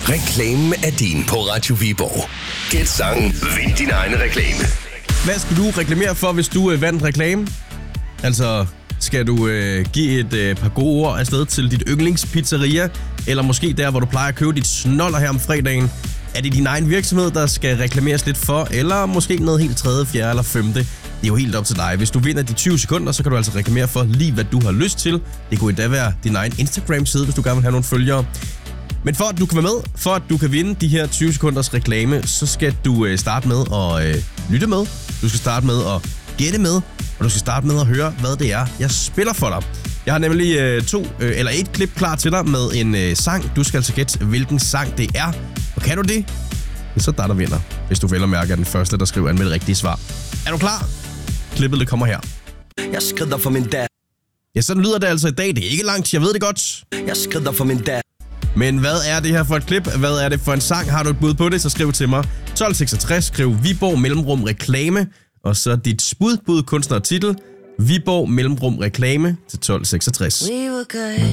Reklamen er din på Radio Viborg. Gæt sangen, vind din egen reklame. Hvad skal du reklamere for, hvis du vandt reklame? Altså, skal du give et par gode ord afsted til dit yndlingspizzeria? Eller måske der, hvor du plejer at købe dit snoller her om fredagen? Er det din egen virksomhed, der skal reklameres lidt for? Eller måske noget helt tredje, fjerde eller femte? Det er jo helt op til dig. Hvis du vinder de 20 sekunder, så kan du altså reklamere for lige, hvad du har lyst til. Det kunne endda være din egen Instagram-side, hvis du gerne vil have nogle følgere. Men for at du kan være med, for at du kan vinde de her 20 sekunders reklame, så skal du starte med at lytte med. Du skal starte med at gætte med, og du skal starte med at høre, hvad det er, jeg spiller for dig. Jeg har nemlig et klip klar til dig med en sang. Du skal altså gætte, hvilken sang det er. Og kan du det, så der vinder. Hvis du vel at mærke er den første, der skriver med det rigtige svar. Er du klar? Klippet det kommer her. Jeg skrider for min dad. Ja, sådan lyder det altså i dag. Det er ikke langt, jeg ved det godt. Jeg skrider for min dad. Men hvad er det her for et klip? Hvad er det for en sang? Har du et bud på det, så skriv til mig. 1266, skriv Viborg mellemrum reklame, og så dit bud kunstner og titel. Viborg mellemrum reklame til 1266. We were good.